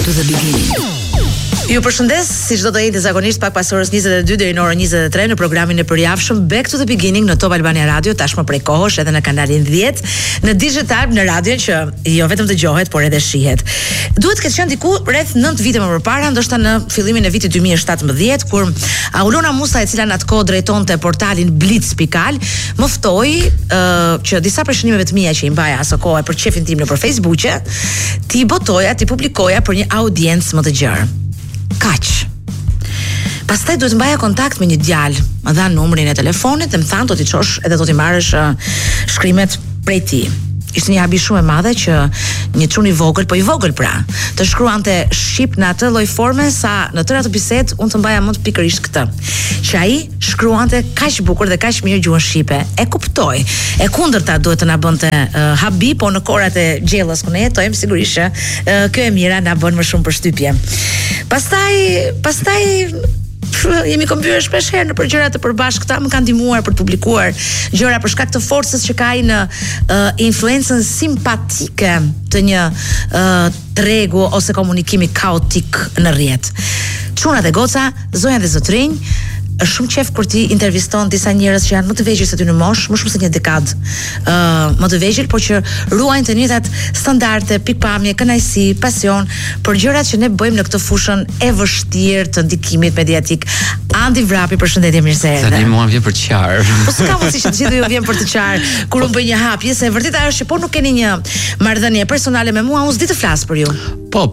to the beginning. Ju përshëndes, siç do të jeni zakonisht pak pas orës 22 deri në orën 23 në programin e përjavshëm Back to the Beginning në Top Albania Radio, tashmë prej kohësh edhe në kanalin 10, në digital, në radio që jo vetëm dëgjohet, por edhe shihet. Duhet të ketë qenë diku rreth 9 vite më parë, ndoshta në fillimin e vitit 2017, kur Aulona Musa, e cila në atë kohë drejtonte portalin Blitz.al, më ftoi që disa prej shënimeve të mia që i mbaja asë kohë për çefin tim nëpër Facebook, ti botoja, ti publikoja për një audiencë më të gjerë. Kaq. Pastaj duhet të mbaja kontakt me një djalë, më dha numrin e telefonit dhe më thanë do t'i çosh edhe do t'i marrësh shkrimet prej tij. Ishte një habi shumë e madhe që një çun i vogël, po i vogël pra, të shkruante shqip në atë lloj forme sa në tërë atë bisedë unë të mbaja mend pikërisht këtë. Që ai shkruante kaq bukur dhe kaq mirë gjuhën shqipe. E kuptoj. E kundërta duhet të na bënte habi, po në korat e gjellës ku ne jetojmë sigurisht që kjo e mira na bën më shumë përshtypje. Pastaj jemi kombyer shpesh herë në për gjëra të përbashkëta, më kanë ndihmuar për të publikuar gjëra për shkak të forcës që ka ai në influencën simpatike të një tregu ose komunikimi kaotik në rrjet. Çunat e goca, zonja dhe zotrinj, është shumë qef kur ti interviston disa njerëz që janë më të vegjël se ty në moshë, më shumë se një dekadë më të vegjël, por që ruajnë të njëjtat standarde, pikpamje, kënaqësi, pasion për gjërat që ne bëjmë në këtë fushën e vështirë të ndikimit mediatik. Andi Vrapi, përshëndetje, mirë se erdhe. Tani mua vjen për të qarë. Po s'ka mundësi që të gjithë ju vjen për të qarë kur unë bëj një hapje, se vërteta është që po nuk keni një marrëdhënie personale me mua, unë s'di të flas për ju. Po,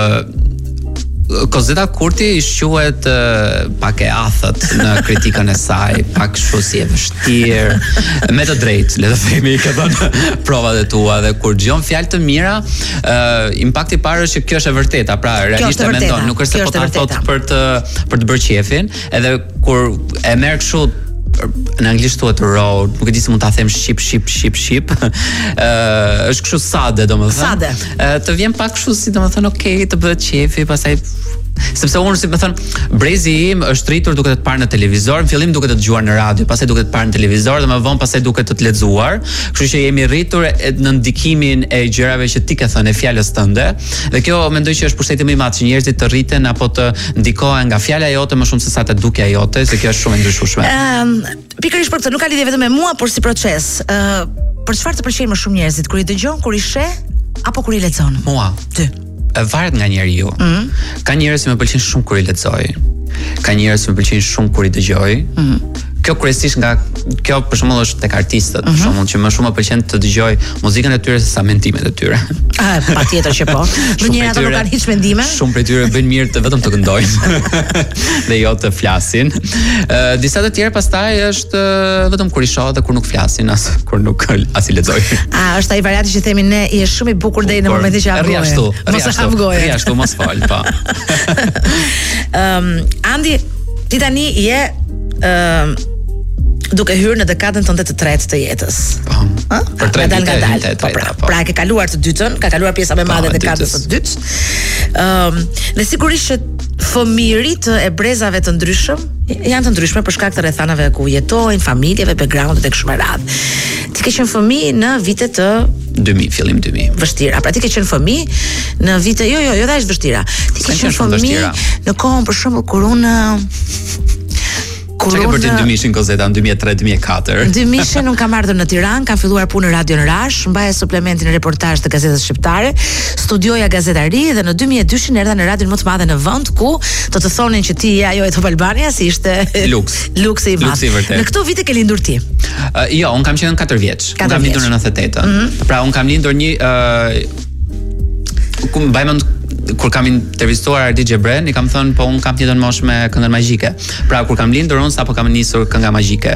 Kozeta Kurti shquhet pak e athët në kritikën e saj, pak kështu si e vështirë, me të drejtë, le të themi, ka dhënë provat e tua dhe kur dëgjon fjalë të mira, impakti i parë është që kjo është e vërteta, pra realisht e mendon, nuk është se po ta thot për të bërë qefin, edhe kur e merr kështu në anglisht thuhet raw, nuk e di se mund ta them shqip, është kështu sade, domethënë. Të vjen pak kështu si domethënë, okay, të bëhet qefi, pastaj sepse unë si më thon, brezi im është rritur duke të parë në televizor, në fillim duke të dëgjuar në radio, pastaj duke të parë në televizor dhe më vonë pastaj duke të lexuar. Kështu që jemi rritur në ndikimin e gjërave që ti ke thënë, e fjalës tënde. Dhe kjo mendoj që është pushteti më i madh që njerëzit të rriten apo të ndikohen nga fjala jote më shumë se sa të dukja jote, se kjo është shumë e ndryshueshme. Pikërisht për këtë nuk ka lidhje vetëm me mua, por si proces. Për çfarë të pëlqejnë më shumë njerëzit, kur i dëgjon, kur i sheh apo kur i lexon? Mua. Ty. Varet nga njeriu. Ka njerëz që më pëlqejnë shumë kur i lexoj. Ka njerëz që më pëlqejnë shumë kur i dëgjoj. Kjo kryesisht nga kjo për shembull është tek artistët, për shembull, që më shumë më pëlqen të dëgjoj muzikën e tyre se sa mendimet e tyre. Patjetër që po. Ndonjëherë ato nuk kanë hiç mendime. Shumë prej tyre bëjnë mirë të vetëm të këndojnë dhe jo të flasin. Disa të tjerë pastaj është vetëm kur i shoh dhe kur nuk flasin, as kur nuk as i lexoj. Është ai varianti që themi ne, i është shumë i bukur deri në momentin që hap gojë. Rriashtu mos fal, po. Andi, ti tani je duke hyrë në dekadën tënde të tretë të jetës. Po. Për 3 vite. Pra ke kaluar të dytën, ka kaluar pjesa më e madhe e dekadës së dytë. Dhe sigurisht që fëmijërit e brezave të ndryshëm janë të ndryshme për shkak të rrethanave ku jetojnë, familjeve, background-et e kështu me radhë. Ti ke qenë fëmijë në vitet të 2000, fillim 2000. Vështira. Pra ti ke qenë fëmijë në vite jo, dhe është vështira. Ti ke qenë fëmijë në kohën për shembull kur unë Çka për të 2000-shin Kozeta, në 2003-2004? 2000-shin unë kam ardhur në Tiranë, kam filluar punë në Radio në Rash, mbaja suplementin e reportazh të gazetës shqiptare, studioja gazetari dhe në 2002-shin erdha në radion më të madhe në vend ku do të thonin që ti je ajo e Top Albania, si ishte luksi i madh. Në këto vite ke lindur ti? Jo, unë kam qenë 4 vjeç. Unë kam lindur në 98. Pra unë kam lindur kur kam intervistuar Ardi Xhebren, i kam thënë po un kam njëjtën moshë me këngën magjike. Pra kur kam lindur unë sapo kam nisur kënga magjike.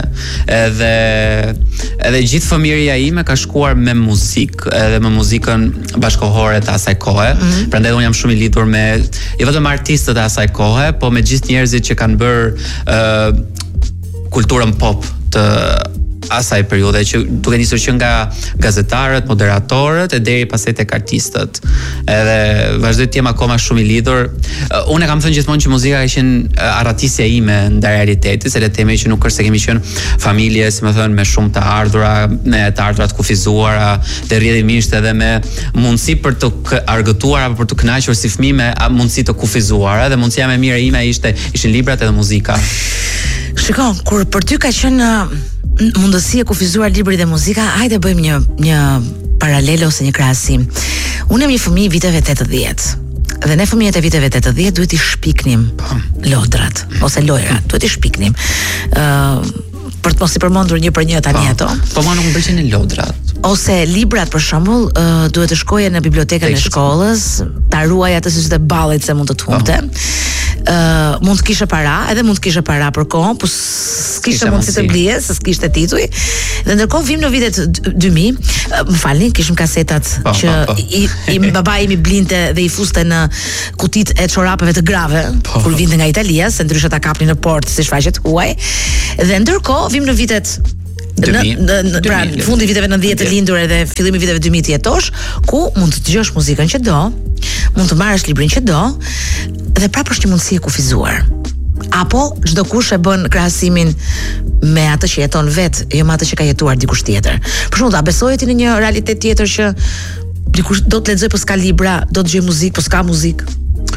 Edhe gjithë fëmijëria ime ka shkuar me muzikë, edhe me muzikën bashkëkohore të asaj kohe. Prandaj unë jam shumë i lidhur me jo vetëm artistët e asaj kohe, po me gjithë njerëzit që kanë bërë kulturën pop të asaj periudhe që duke nisur që nga gazetarët, moderatorët e deri pastaj tek artistët. Edhe vazhdoi të jem akoma shumë i lidhur. Unë kam thënë gjithmonë që muzika ka qenë arratisja ime ndaj realitetit, se le të themi që nuk është se kemi qenë familje, si më thënë, me shumë të ardhura, me të ardhura të kufizuara, të rrjedhimisht edhe me mundësi për të argëtuar apo për të kënaqur si fëmijë me mundësi të kufizuara, dhe mundësia më e mirë ime ishin librat edhe muzika. Shikon, kur për ty ka qenë mundësi e kufizuar libri dhe muzika, hajde bëjmë një paralel ose një krahasim. Unë jam një fëmijë i viteve 80. Dhe ne fëmijët e viteve 80 duhet i shpiknim lodrat ose lojrat, duhet i shpiknim. Për të mos i përmendur një për një tani ato. Po mua nuk më pëlqejnë lodrat. Ose librat për shembull, duhet të shkoje në bibliotekën e shkollës, ta ruaj atë siç të ballit se mund të humbte. Mund të kishe para, edhe mund të kishe para për kohën, po s'kishe mundësi të blije, se s'kishte tituj. Dhe ndërkohë vim në vitet 2000, më falni, kishim kasetat që babai im i blinte dhe i fuste në kutit e çorapeve të grave, kur vinte nga Italia, se ndryshe ta kapnin në port si shfaqet huaj. Dhe ndërkohë vim në vitet pra fundi viteve 90 të lindur edhe fillimi viteve 2000 të jetosh, ku mund të dëgjosh muzikën që do, mund të marrësh librin që do, dhe prapë është një mundësi e kufizuar. Apo çdo kush e bën krahasimin me atë që jeton vet, jo me atë që ka jetuar dikush tjetër. Për shembull, a besoje ti në një realitet tjetër që dikush do të lexoj po s'ka libra, do të dëgjoj muzikë po s'ka muzikë?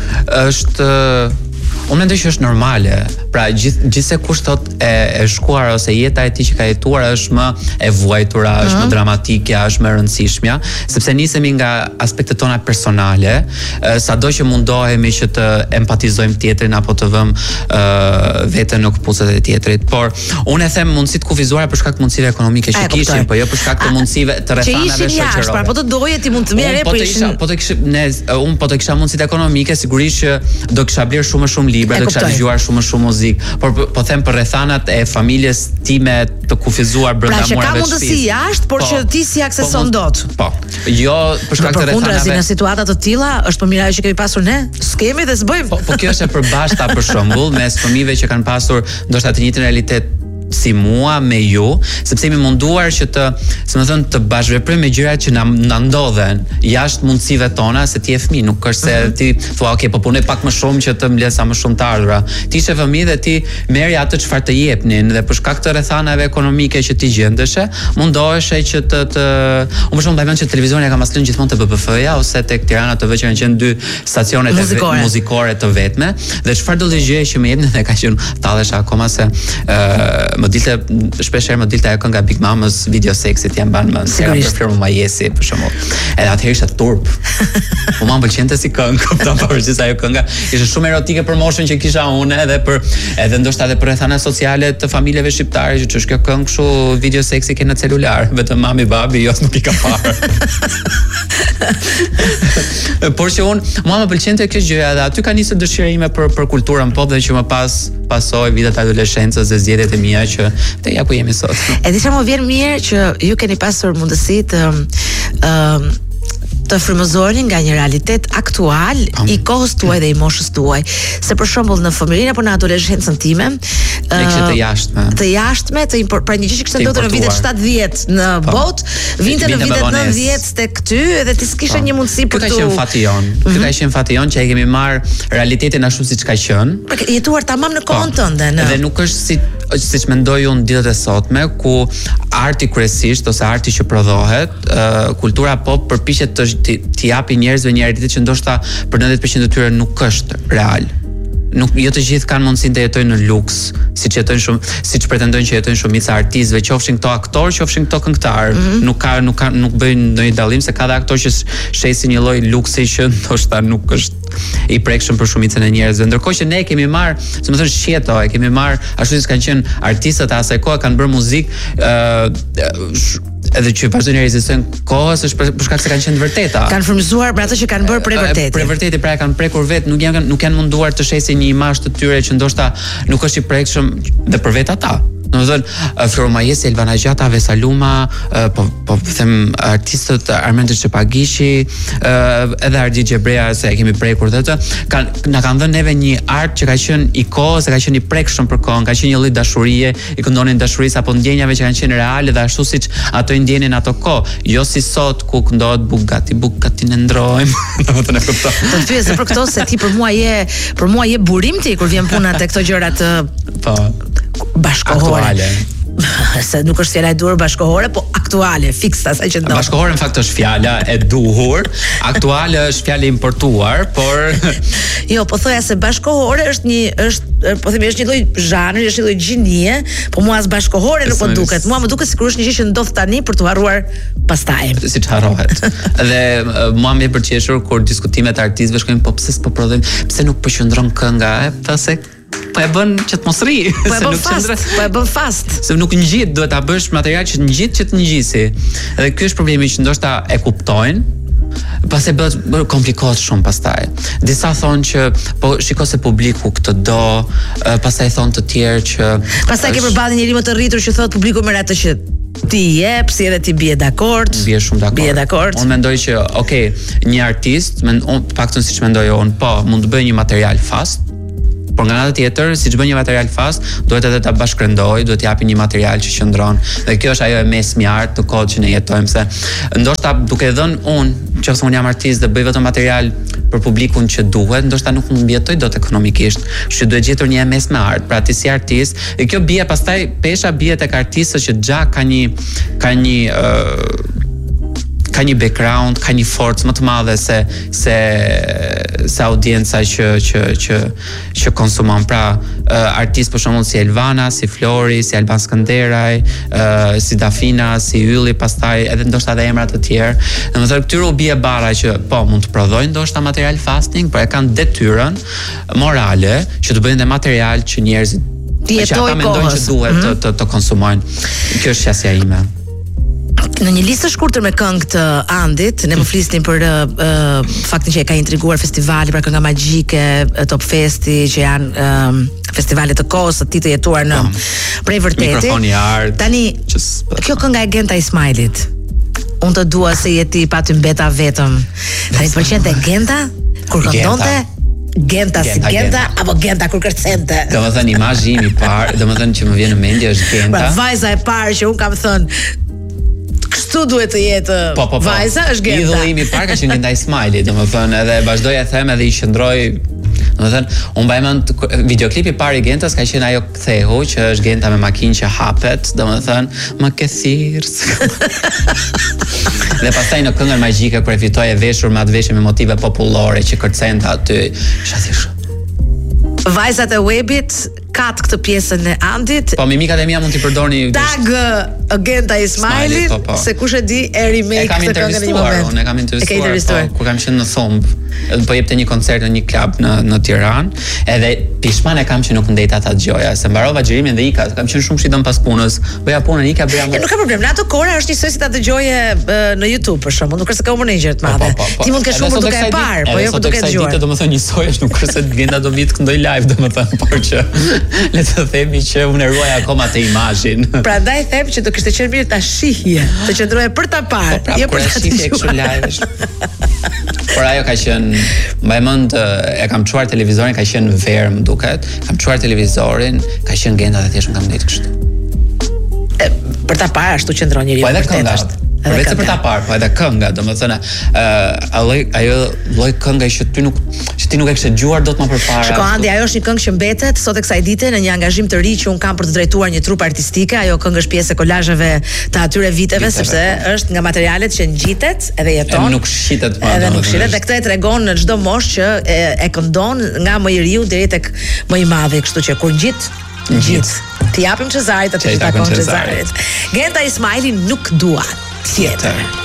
Unë mendoj që është normale. Pra gjithse kush thot e shkuar ose jeta e tij që ka jetuar është më e vuajtura, është më dramatike, është më e rëndësishmja, sepse nisemi nga aspektet tona personale, sado që mundohemi që të empatizojmë tjetrin apo të vëmë veten në këpucët e tjetrit. Por unë e them mundësitë kufizuara për shkak të mundësive ekonomike që kishin, po jo për shkak të mundësive të rrethanave shoqërore. Po të doje ti mund të merre, unë po të kisha mundësitë ekonomike, sigurisht që do kisha bler shumë libra, do kisha dëgjuar shumë muzikë, por po them për rrethanat e familjes time të kufizuar brenda murave të shtëpisë. Pra që ka mundësi jashtë, por që ti si akseson dot. Po. Jo për shkak të rrethanave. Në situata të tilla është më mirë ajo që kemi pasur ne. S'kemi dhe s'bëjmë. Po kjo është e përbashkëta për shembull mes fëmijëve që kanë pasur ndoshta të njëjtin realitet si mua me ju, sepse jemi munduar që të të bashkëveprojmë me gjërat që na ndodhen jashtë mundësive tona, se ti je fëmijë, nuk është se ti thua okay, po punoj pak më shumë që të mbledh sa më shumë të ardhura. Ti je fëmijë dhe ti merri atë çfarë të jepnin, dhe për shkak të rrethanave ekonomike që ti gjendeshe, mundoheshe që të unë për shembull mbaj mend që televizorin e kam maslën gjithmonë te BBF-ja ose tek Tirana TV që kanë qenë dy stacionet muzikore të vetme, dhe çfarë do dëgjoj që më jepnin dhe ka qenë tallesha akoma se më dilte shpeshherë më dilte ajo kënga Big Mamas Video Sexit, jam ban më për firmën Majesi për shembull. Edhe atëherë isha turp. Po më pëlqente si këngë, kupton, pavarësisht ajo kënga ishte shumë erotike për moshën që kisha unë, edhe ndoshta edhe për rrethana sociale të familjeve shqiptare, që është kjo këngë kështu Video Sexi ke në celular, vetëm mami babi jos nuk i ka parë. Por që mua më pëlqente kjo gjëja, dhe aty ka nisur dëshira ime për kulturën pop, dhe që më pasoi vitet e adoleshencës dhe zgjedhjet e mia që te ja ku jemi sot. E di çfarë më vjen mirë që ju keni pasur mundësi të frymëzoheni nga një realitet aktual i kohës tuaj dhe i moshës tuaj. Se për shembull në fëmijërinë apo në adoleshencën time, të jashtme, pra një gjë që kishte ndodhur në vitet 70 në botë, vinte në vitet 90 tek ty, edhe ti s'kishe një mundësi për të. Ky ka qenë fati jon. Ky ka qenë fati jon që ai kemi marr realitetin ashtu siç ka qenë. Për jetuar tamam në kohën tënde, Dhe nuk është siç mendoj unë ditët e sotme, ku arti kryesisht ose arti që prodhohet, kultura pop përpiqet të japi njerëzve një realitet që ndoshta për 90% të tyre nuk është real. Jo të gjithë kanë mundësinë të jetojnë në luks, siç pretendojnë që jetojnë shumica artistëve, qofshin këto aktorë, qofshin këto këngëtarë. Nuk bëjnë ndonjë dallim, se ka dhe aktorë që shesin një lloj luksi që ndoshta nuk është i prekshëm për shumicën e njerëzve. Ndërkohë që ne kemi marr, shqeto, kemi marr ashtu siç kanë qenë artistët e asaj kohe, kanë bërë muzikë edhe që vazhdojnë ekzistojnë kohës, është për shkak se kanë qenë të vërteta. Kanë frymëzuar për atë që kanë bërë për vërtetë. Për vërtetë, pra kanë prekur vetë, nuk janë munduar të shesin një imazh të tyre që ndoshta nuk është i prekshëm dhe për vetë ata. Domethënë Floro Majesi, Elvana Gjata, Vesa Luma, po them artistët Armendë Çepagishi, edhe Ardi Xhebrea se e kemi prekur atë, na kanë dhënë neve një art që ka qenë i kohës, ka qenë i prekshëm për kohën, ka qenë një lloj dashurie, i këndonin dashurisë apo ndjenjave që kanë qenë reale dhe ashtu siç ato i ndjenin ato kohë, jo si sot ku këndohet Bugatti ne ndrojmë. Domethënë e kupton. Do të pyes për këto se ti për mua je burim ti kur vjen puna te këto gjërat bashkohore. Se nuk është fjala e duhur bashkohore, po aktuale, fikse asaj që ndodh. Bashkohore në fakt është fjala e duhur, aktuale është fjala importuar, por jo, po thoya se bashkohore është po themi është një lloj zhanri, është një lloj gjinie, po mua as bashkohore nuk po duket. Mua më duket sikur është një gjë që ndodh tani për të harruar pastaj. Siç harrohet. Dhe mua më pëlqejshur kur diskutimet e artistëve shkojnë po pse s'po prodhojmë, pse nuk po qëndron kënga, thasë po e bën që të mos rri. Po e bën fast. Se nuk ngjit, duhet ta bësh material që të ngjit, që të ngjisi. Dhe ky është problemi që ndoshta e kuptojnë. Pastaj bëhet komplikohet shumë pastaj. Disa thonë që po shiko se publiku këtë do, pastaj thonë të tjerë që pastaj ke përballë njëri më të rritur që thotë publiku merr atë që ti jep, si edhe ti bie dakord. Bie shumë dakord. Unë mendoj që një artist, paktën siç mendoj unë, po mund të bëjë një material fast. Por nga ana tjetër, siç bën një material fast, duhet edhe ta bashkëndoj, duhet t'japi një material që qëndron. Dhe kjo është ajo e mesmi art të kohët që ne jetojmë, se ndoshta duke dhënë unë, nëse unë jam artist dhe bëj vetëm material për publikun që duhet, ndoshta nuk mund mbietoj dot ekonomikisht. Kështu duhet gjetur një mesme art, pra ti si artist, dhe kjo bie pastaj pesha bie tek artistët që xha ka një background, ka një forcë më të madhe se audienca që konsumon. Pra, artistë për shembull si Elvana, si Flori, si Alban Skënderaj, si Dafina, si Ylli, pastaj edhe ndoshta edhe emra të tjerë. Domethënë këtyre u bie bara që po mund të prodhojnë ndoshta material fasting, por e kanë detyrën morale që të bëjnë dhe material që njerëzit që ata mendojnë që duhet të konsumojnë. Kjo është qasja ime. Në një listë shkurtër me këngë të Andit, ne po flisnim për faktin që e ka intriguar festivali, pra kënga magjike, Top Festi, që janë festivalet të kohës së ti të jetuar në prej vërteti. Mikrofoni art. Tani, kjo kënga e Genta Ismailit. Unë të dua se jeti pa ty mbeta vetëm. Tani të pëlqente Genta kur këndonte? Genta si Genta apo Genta kur kërcente? Domethënë imazhi im i parë, domethënë që më vjen në mendje është Genta. Pra vajza e parë që unë kam thënë kështu duhet të jetë vajza është Genta. Idhulli i parë ka qenë Genta Ismaili, domethënë edhe vazhdoi të them edhe i qëndroi. Domethënë, unë mbaj mend videoklipi i parë i Gentas ka qenë ajo Kthehu, që është Genta me makinë që hapet, domethënë, më ke thirrës. Dhe pastaj në këngën magjike kur e fitoi e veshur me atë veshje me motive popullore që kërcente aty, shathi. Vajzat e webit kat këtë pjesën e Andit. Po mimikat e mia mund t'i përdorni tag Genta Ismailit, se kush e di e remake këtë këngë në një moment. Unë e kam intervistuar, kur kam qenë në Thumb, po jepte një koncert në një klub në Tiranë, edhe pishman e kam që nuk ndejta ta dëgjoja, se mbarova xhirimin dhe ika, kam qenë shumë shitëm pas punës. Bëja punën, ika bëja. Nuk ka problem, në ato kohë është njësoj si ta dëgjoje në YouTube për shembull, nuk është se ka humbur ndonjë gjë të madhe. Ti mund të kesh humbur duke e parë, po jo për duke dëgjuar. Domethënë njësoj është nuk është se Genta do vi të këndoj live, domethënë, por që le të themi që unë ruaj akoma të imazhin. Prandaj them që do kishte qenë mirë ta shihje, të qëndroje për ta parë, jo për ta shihje kështu live. Por ajo ka qenë, mbaj mend, e kam çuar televizorin, ka qenë verë, më duket. Kam çuar televizorin, ka qenë Genta dhe thjesht kam ndejt kështu. Për ta parë ashtu qëndron njeriu. Po edhe kënga është. Por vetë për ta parë, po edhe kënga, domethënë, ajo lloj këngë që ti nuk e kishe dëgjuar dot më përpara. Shiko Andi, ajo është një këngë që mbetet sot e kësaj dite në një angazhim të ri që un kam për të drejtuar një trup artistike. Ajo këngë është pjesë e kolazheve të atyre viteve, sepse është nga materialet që ngjitet edhe jeton. Nuk shitet më. Edhe nuk shitet, dhe këtë e tregon në çdo moshë që e këndon nga më i riu deri tek më i madhi, kështu që kur ngjit. Ti japim Cezarit atë që takon Cezarit. Genta Ismaili nuk dua tjetër.